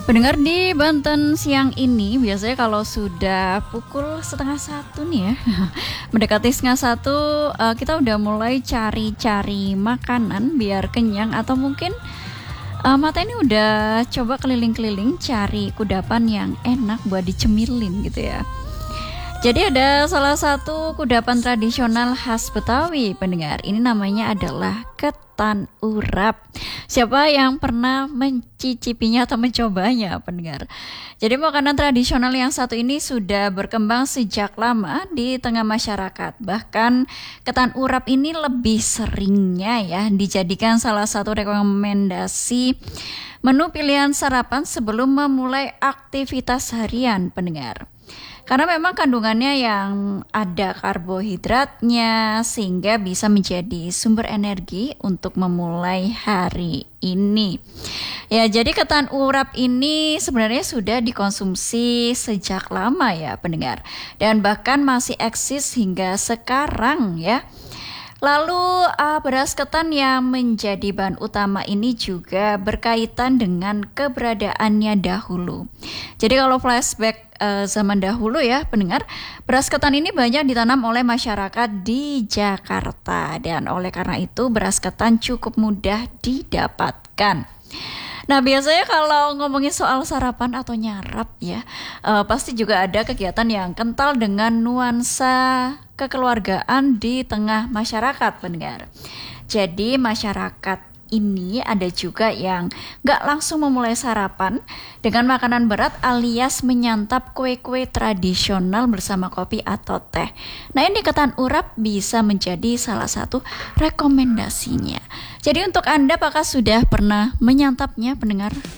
Pendengar di Banten siang ini biasanya kalau sudah pukul setengah satu nih ya mendekati setengah satu, kita udah mulai cari-cari makanan biar kenyang, atau mungkin mata ini udah coba keliling-keliling cari kudapan yang enak buat dicemilin gitu ya. Jadi ada salah satu kudapan tradisional khas Betawi, pendengar. Ini namanya adalah ketan urap. Siapa yang pernah mencicipinya atau mencobanya, pendengar? Jadi makanan tradisional yang satu ini sudah berkembang sejak lama di tengah masyarakat. Bahkan ketan urap ini lebih seringnya ya dijadikan salah satu rekomendasi menu pilihan sarapan sebelum memulai aktivitas harian, pendengar. Karena memang kandungannya yang ada karbohidratnya sehingga bisa menjadi sumber energi untuk memulai hari ini. Ya, jadi ketan urap ini sebenarnya sudah dikonsumsi sejak lama ya, pendengar. Dan bahkan masih eksis hingga sekarang ya. Lalu beras ketan yang menjadi bahan utama ini juga berkaitan dengan keberadaannya dahulu. Jadi kalau flashback zaman dahulu ya, pendengar, beras ketan ini banyak ditanam oleh masyarakat di Jakarta, dan oleh karena itu beras ketan cukup mudah didapatkan. Nah, biasanya kalau ngomongin soal sarapan atau nyarap ya, pasti juga ada kegiatan yang kental dengan nuansa kekeluargaan di tengah masyarakat, pendengar. Jadi masyarakat ini ada juga yang gak langsung memulai sarapan dengan makanan berat alias menyantap kue-kue tradisional bersama kopi atau teh. Nah, ini ketan urap bisa menjadi salah satu rekomendasinya. Jadi untuk Anda, apakah sudah pernah menyantapnya, pendengar?